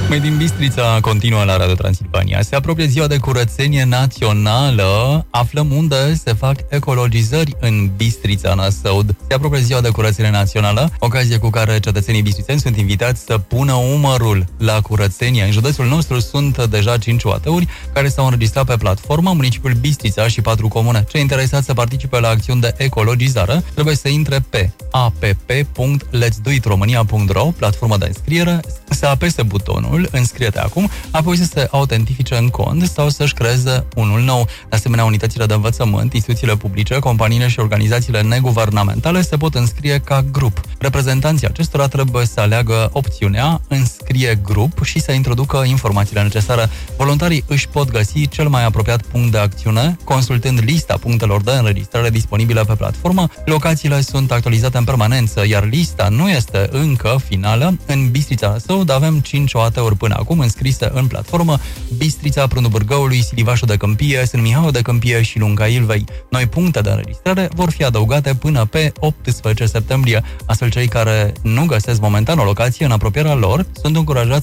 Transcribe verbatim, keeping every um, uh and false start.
Mai din Bistrița continuă la Radio Transilvania. Se apropie ziua de curățenie națională. Aflăm unde se fac ecologizări în Bistrița Năsăud. Se apropie ziua de curățenie națională, ocazie cu care cetățenii bistrițeni sunt invitați să pună umărul la curățenie. În județul nostru sunt deja cinci O A T-uri care s-au înregistrat pe platformă, municipiul Bistrița și patru comune. Cei interesați să participe la acțiuni de ecologizare trebuie să intre pe a p p punct lets do it romania punct r o, platforma de înscriere, să apese butonul înscrie-te acum, apoi să se autentifice în cont sau să-și creeze unul nou. De asemenea, unitățile de învățământ, instituțiile publice, companiile și organizațiile neguvernamentale se pot înscrie ca grup. Reprezentanții acestora trebuie să aleagă opțiunea înscrie grup și să introducă informațiile necesare. Voluntarii își pot găsi cel mai apropiat punct de acțiune, consultând lista punctelor de înregistrare disponibile pe platformă. Locațiile sunt actualizate în permanență, iar lista nu este încă finală. În Bistrița Năsăud avem cinci O A T-uri până acum înscrise în platformă: Bistrița, Prundu Bârgăului, Silivașul de Câmpie, Sân Mihai de Câmpie și Lunga Ilvei. Noi puncte de înregistrare vor fi adăugate până pe optsprezece septembrie. Astfel, cei care nu găsesc momentan o locație în apropierea lor sunt încurajați